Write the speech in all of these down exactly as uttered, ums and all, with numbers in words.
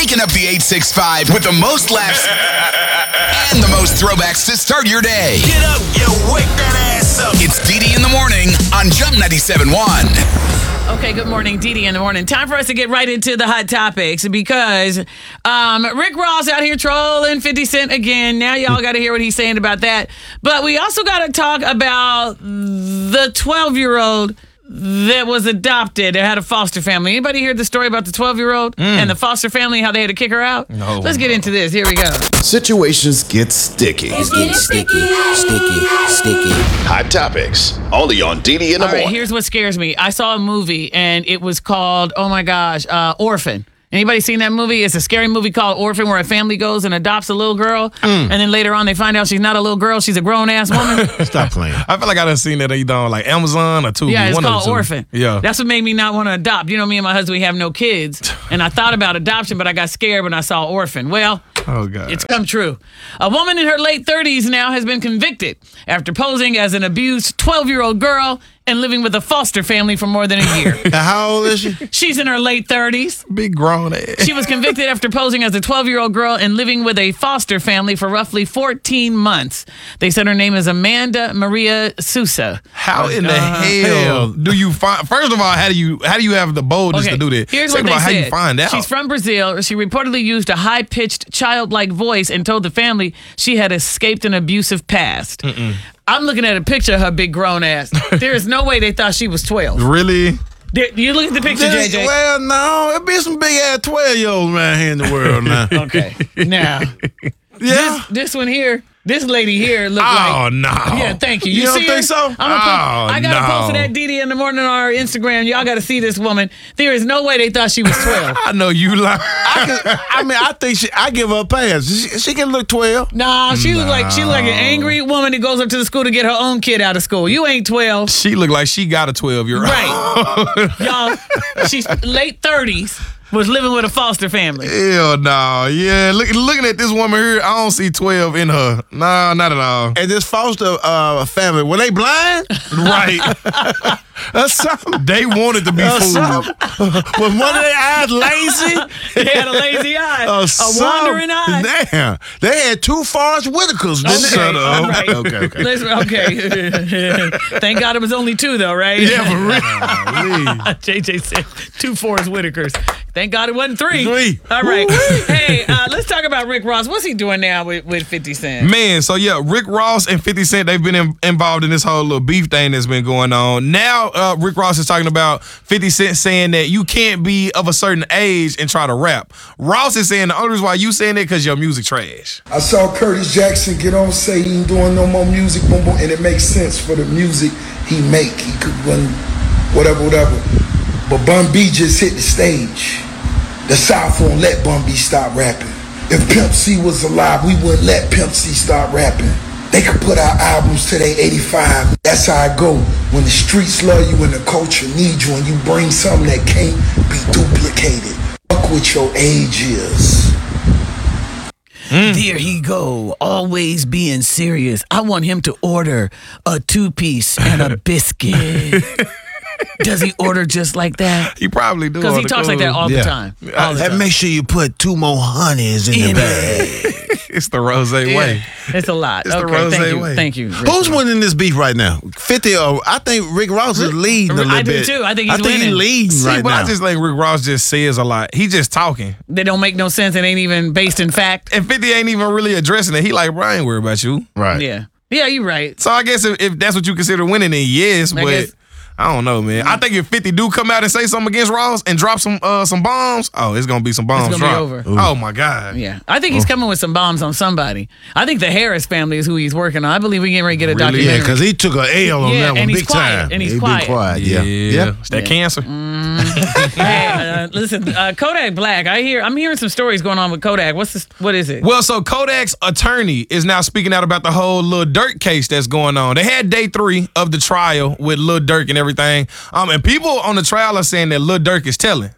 waking up the eight six five with the most laughs and the most throwbacks to start your day. Get up, yo, wake that ass up. It's D D in the morning on Jump ninety-seven point one. Okay, good morning, D D in the morning. Time for us to get right into the hot topics because um, Rick Ross out here trolling fifty Cent again. Now y'all got to hear what he's saying about that. But we also got to talk about the twelve-year-old that was adopted and had a foster family. Anybody hear the story about the twelve-year-old mm. and the foster family, how they had to kick her out? No. Let's get into this. Here we go. Situations get sticky. It's getting sticky, sticky, sticky. Hot topics, only on D D in the All right, morning. here's what scares me. I saw a movie, and it was called, oh my gosh, uh, Orphan. Anybody seen that movie? It's a scary movie called Orphan where a family goes and adopts a little girl, mm. and then later on they find out she's not a little girl, she's a grown-ass woman. Stop playing. I feel like I done seen that either on like Amazon or Tubi. Yeah, it's one called of the two. Orphan. Yeah. That's what made me not want to adopt. You know, me and my husband, we have no kids, and I thought about adoption, but I got scared when I saw Orphan. Well, oh God, it's come true. A woman in her late thirties now has been convicted after posing as an abused twelve-year-old girl and living with a foster family for more than a year. How old is she? She's in her late thirties. Big grown ass. She was convicted after posing as a twelve-year-old girl and living with a foster family for roughly fourteen months. They said her name is Amanda Maria Sousa. How in the Uh, hell do you find? First of all, how do you how do you have the boldness Okay, to do that? here's Second what of all, they how said. you find out? She's from Brazil. She reportedly used a high-pitched, childlike voice and told the family she had escaped an abusive past. Mm-mm. I'm looking at a picture of her big grown ass. There is no way they thought she was twelve. Really? There, you look at the picture, J J. Well, no, it be some big ass twelve year olds around here in the world now. Okay, now Yeah. this, this one here. This lady here look Oh like. no! Yeah, thank you. You, You don't see think her? so? I'm gonna Oh, put, I gotta no. post that D D in the morning on our Instagram. Y'all gotta see this woman. There is no way they thought she was twelve. I know you lie. I, can, I mean, I think she, I give her a pass. She, she can look twelve. Nah, she look like she look like an angry woman that goes up to the school to get her own kid out of school. You ain't twelve, She look like she got a twelve year old. right? Y'all, she's late thirties. Was living with a foster family. Hell no. Yeah, look, looking at this woman here, I don't see twelve in her. Nah, not at all. And this foster uh, family, were they blind? Right. Or something? They wanted to be Or fooled. something? Was one of their eyes lazy? They had a lazy eye, Or a something? wandering eye. Damn. They had two Forrest Whitakers, didn't Okay, they? Shut up. all right. Okay, okay. Listen, okay. Thank God it was only two, though, right? Yeah, for real. J J said two Forrest Whitakers. Thank God it wasn't three. Three. All right. Hey, uh, let's talk about Rick Ross. What's he doing now with, with fifty Cent? Man, so yeah, Rick Ross and fifty Cent, they've been in, involved in this whole little beef thing that's been going on. Now, uh, Rick Ross is talking about fifty Cent saying that you can't be of a certain age and try to rap. Ross is saying the only reason why you saying that because your music trash. I saw Curtis Jackson get on say he ain't doing no more music, boom, boom, and it makes sense for the music he make. He could run whatever, whatever. But Bun B just hit the stage. The South won't let Bun B stop rapping. If Pimp C was alive, we wouldn't let Pimp C stop rapping. They could put out albums till they eighty-five. That's how I go. When the streets love you and the culture need you, and you bring something that can't be duplicated. Fuck what your age is. Mm. There he go, always being serious. I want him to order a two-piece and a biscuit. Does he order just like that? He probably do. Because he on the talks like that all Yeah. the time. All the And time. make sure you put two more honeys in, In the bag. It's the rose way. It's a lot. It's the okay, rose thank you. way. Thank you. Rick Who's Ross. winning this beef right now? fifty or I think Rick Ross is leading a little I do bit. too. I think he's I think winning. he's leading See, right but now. I just think Rick Ross just says a lot. He just talking. They don't make no sense and ain't even based in fact. And fifty ain't even really addressing it. He like, bro, I ain't worried about you. right. Yeah. Yeah, you're right. So I guess if, if that's what you consider winning, then yes, I but guess- I don't know, man. I think if fifty do come out and say something against Ross and drop some uh, some bombs, oh, it's gonna be some bombs It's gonna be dropped. over. Oh my God. Yeah. I think he's coming with some bombs on somebody. I think the Harris family is who he's working on. I believe we're getting ready to get a Really? Yeah, documentary. because he took an L on Yeah, that one and he's big quiet, time. and he's he quiet. been quiet. Yeah. Yeah. It's that cancer. Hey, uh, listen, uh, Kodak Black. I hear. I'm hearing some stories going on with Kodak. What's this? What is it? Well, so Kodak's attorney is now speaking out about the whole Lil Durk case that's going on. They had day three of the trial with Lil Durk and everything. Um, and people on the trial are saying that Lil Durk is telling.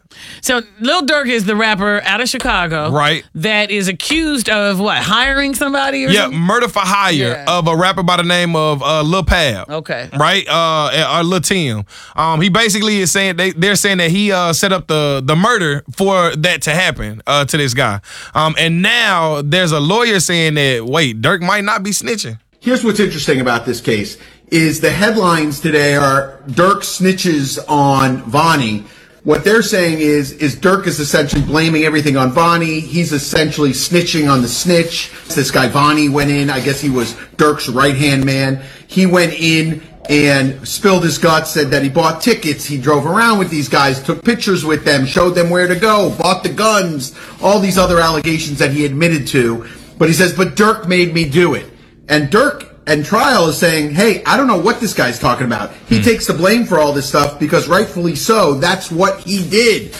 So Lil Durk is the rapper out of Chicago, Right. That is accused of what? Hiring somebody? Or Yeah, something? murder for hire Yeah. of a rapper by the name of uh, Lil Pab. Okay. Right? Uh, or Lil Tim. Um, he basically is saying they they're saying that he uh set up the the murder for that to happen uh to this guy. Um, and now there's a lawyer saying that wait, Durk might not be snitching. Here's what's interesting about this case is the headlines today are Durk snitches on Vonnie. What they're saying is, is Durk is essentially blaming everything on Vonnie. He's essentially snitching on the snitch. This guy Vonnie went in. I guess he was Durk's right-hand man. He went in and spilled his guts, said that he bought tickets. He drove around with these guys, took pictures with them, showed them where to go, bought the guns, all these other allegations that he admitted to. But he says, but Durk made me do it. And Durk and trial is saying, hey, I don't know what this guy's talking about. He takes the blame for all this stuff because rightfully so, that's what he did.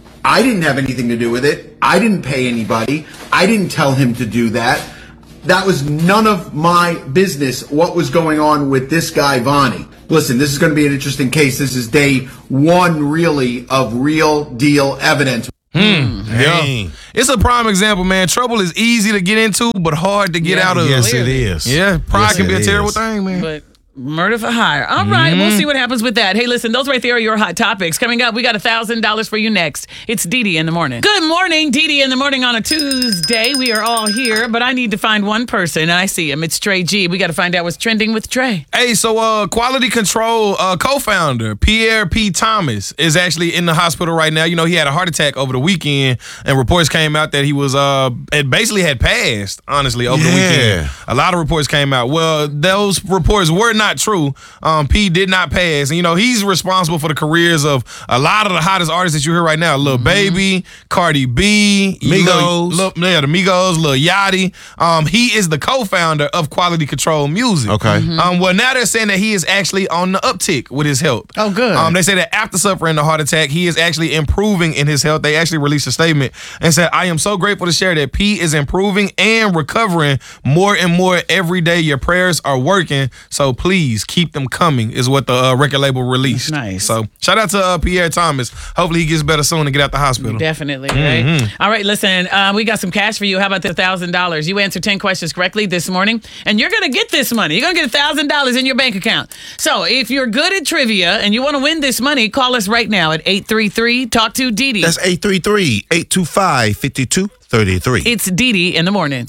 I didn't have anything to do with it. I didn't pay anybody. I didn't tell him to do that. That was none of my business what was going on with this guy, Vonnie. Listen, this is going to be an interesting case. This is day one, really, of real deal evidence. Hmm. Yeah. It's a prime example, man. Trouble is easy to get into, but hard to get Yeah. out of. Yes, it is. Yeah, pride Yes, can be it a terrible is. thing, man. But murder for hire. All right, we'll see what happens with that. Hey, listen, those right there are your hot topics. Coming up, we got one thousand dollars for you next. It's Dee Dee in the morning. Good morning, Dee Dee in the morning on a Tuesday. We are all here, but I need to find one person, and I see him. It's Trey G. We got to find out what's trending with Trey. Hey, so uh, Quality Control uh, co-founder Pierre P. Thomas is actually in the hospital right now. You know, he had a heart attack over the weekend, and reports came out that he was uh, it basically had passed. Honestly, over the Yeah. weekend, a lot of reports came out. Well, those reports were not true. Um, P did not pass, and you know he's responsible for the careers of a lot of the hottest artists that you hear right now: Lil Baby, Cardi B, Migos. Lil, Lil, yeah, the Migos, Lil Yachty. Um, he is the co-founder of Quality Control Music. Okay. Um, well, now they're saying that he is actually on the uptick with his health. Oh, good. Um, they say that after suffering the heart attack, he is actually improving in his health. They actually released a statement and said, "I am so grateful to share that P is improving and recovering more and more every day. Your prayers are working, so please keep them coming," is what the uh, record label released. Nice. So shout out to uh, Pierre Thomas. Hopefully he gets better soon and get out the hospital. Definitely, right? All right, listen, uh, we got some cash for you. How about the one thousand dollars? You answered ten questions correctly this morning, and you're going to get this money. You're going to get one thousand dollars in your bank account. So if you're good at trivia and you want to win this money, call us right now at eight three three, talk to Dee Dee. That's eight three three, eight two five, five two three three. It's Dee Dee in the morning.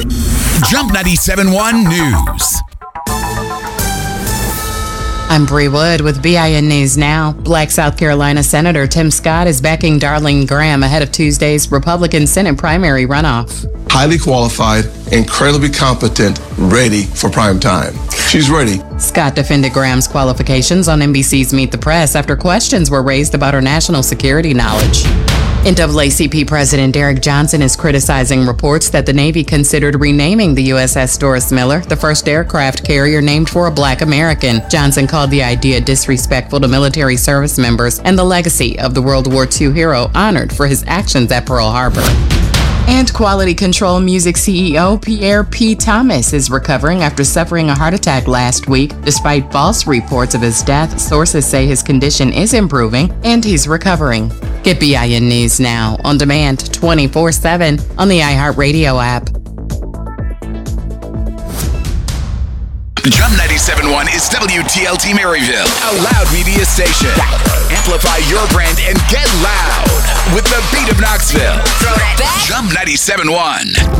Jump ninety-seven point one News. I'm Bree Wood with B I N News Now. Black South Carolina Senator Tim Scott is backing Darlene Graham ahead of Tuesday's Republican Senate primary runoff. Highly qualified, incredibly competent, ready for prime time. She's ready. Scott defended Graham's qualifications on N B C's Meet the Press after questions were raised about her national security knowledge. N double A C P President Derek Johnson is criticizing reports that the Navy considered renaming the U S S Doris Miller, the first aircraft carrier named for a black American. Johnson called the idea disrespectful to military service members and the legacy of the World War Two hero honored for his actions at Pearl Harbor. And Quality Control Music C E O Pierre P. Thomas is recovering after suffering a heart attack last week. Despite false reports of his death, sources say his condition is improving and he's recovering. Get B I N News Now on demand twenty-four seven on the iHeartRadio app. Jump ninety-seven point one is W T L T Maryville, a loud media station. Amplify your brand and get loud with the beat of Knoxville. Jump ninety-seven point one.